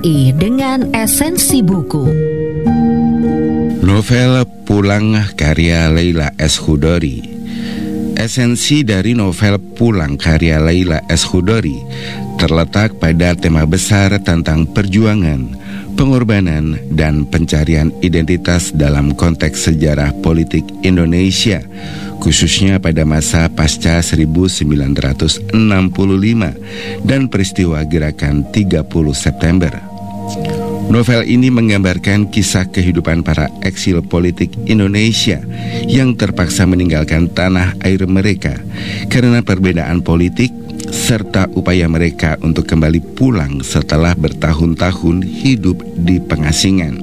RRI dengan esensi buku. Novel Pulang karya Leila S. Chudori. Esensi dari novel Pulang karya Leila S. Chudori terletak pada tema besar tentang perjuangan, pengorbanan, dan pencarian identitas dalam konteks sejarah politik Indonesia, khususnya pada masa pasca 1965 dan peristiwa gerakan 30 September. Novel ini menggambarkan kisah kehidupan para eksil politik Indonesia yang terpaksa meninggalkan tanah air mereka karena perbedaan politik serta upaya mereka untuk kembali pulang setelah bertahun-tahun hidup di pengasingan.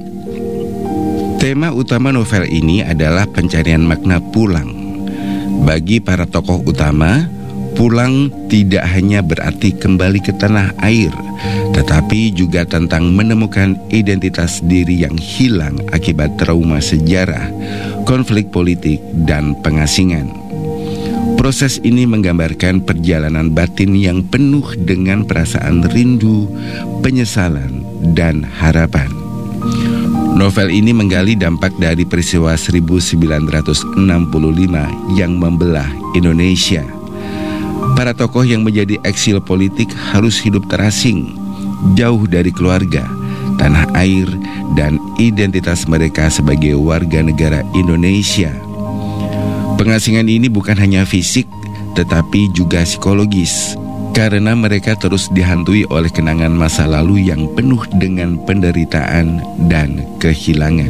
Tema utama novel ini adalah pencarian makna pulang. Bagi para tokoh utama, pulang tidak hanya berarti kembali ke tanah air, tetapi juga tentang menemukan identitas diri yang hilang akibat trauma sejarah, konflik politik, dan pengasingan. Proses ini menggambarkan perjalanan batin yang penuh dengan perasaan rindu, penyesalan, dan harapan. Novel ini menggali dampak dari peristiwa 1965 yang membelah Indonesia. Para tokoh yang menjadi eksil politik harus hidup terasing, jauh dari keluarga, tanah air, dan identitas mereka sebagai warga negara Indonesia. Pengasingan ini bukan hanya fisik, tetapi juga psikologis, karena mereka terus dihantui oleh kenangan masa lalu yang penuh dengan penderitaan dan kehilangan.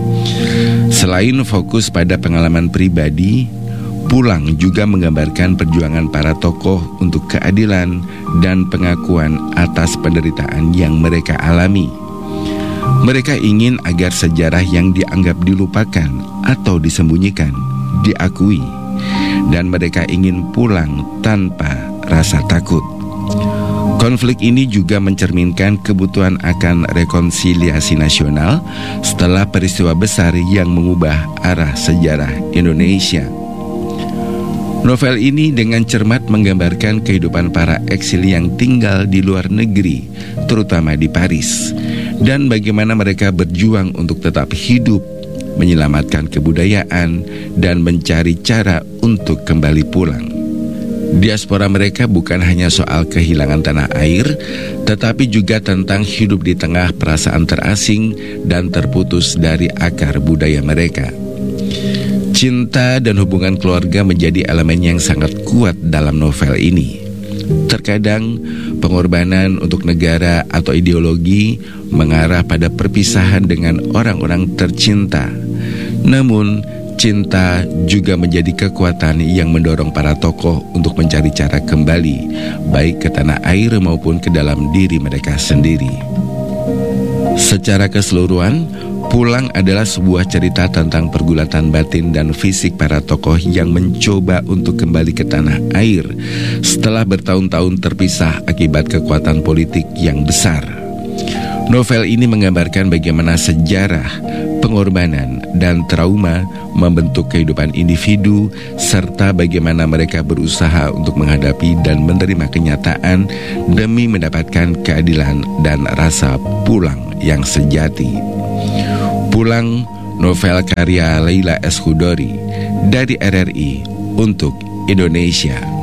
Selain fokus pada pengalaman pribadi, Pulang juga menggambarkan perjuangan para tokoh untuk keadilan dan pengakuan atas penderitaan yang mereka alami. Mereka ingin agar sejarah yang dianggap dilupakan atau disembunyikan diakui, dan mereka ingin pulang tanpa rasa takut. Konflik ini juga mencerminkan kebutuhan akan rekonsiliasi nasional setelah peristiwa besar yang mengubah arah sejarah Indonesia. Novel ini dengan cermat menggambarkan kehidupan para eksil yang tinggal di luar negeri, terutama di Paris, dan bagaimana mereka berjuang untuk tetap hidup, menyelamatkan kebudayaan, dan mencari cara untuk kembali pulang. Diaspora mereka bukan hanya soal kehilangan tanah air, tetapi juga tentang hidup di tengah perasaan terasing dan terputus dari akar budaya mereka. Cinta dan hubungan keluarga menjadi elemen yang sangat kuat dalam novel ini. Terkadang pengorbanan untuk negara atau ideologi mengarah pada perpisahan dengan orang-orang tercinta. Namun, cinta juga menjadi kekuatan yang mendorong para tokoh untuk mencari cara kembali, baik ke tanah air maupun ke dalam diri mereka sendiri. Secara keseluruhan, Pulang adalah sebuah cerita tentang pergulatan batin dan fisik para tokoh yang mencoba untuk kembali ke tanah air setelah bertahun-tahun terpisah akibat kekuatan politik yang besar. Novel ini menggambarkan bagaimana sejarah, pengorbanan, dan trauma membentuk kehidupan individu, serta bagaimana mereka berusaha untuk menghadapi dan menerima kenyataan demi mendapatkan keadilan dan rasa pulang yang sejati. Pulang, novel karya Leila S. Chudori dari RRI untuk Indonesia.